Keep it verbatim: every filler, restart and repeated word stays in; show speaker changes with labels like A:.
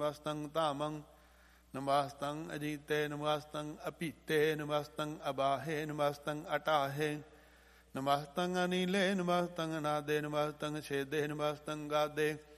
A: ਨਮਸਤੰ ਧਾਮੰ ਨਮਸਤੰ ਅਜੀਤੇ ਨਮਸਤੰ ਅਪੀਤੇ ਨਮਸਤੰ ਅਬਾਹੇ ਨਮਸਤੰ ਅਟਾਹੇ ਨਮਸਤੰ ਅਨੀਲੇ ਨਮਸਤੰ ਅਨਾਦੇ ਨਮਸਤੰ ਛੇਦੇ ਨਮਸਤੰ ਗਾਦੇ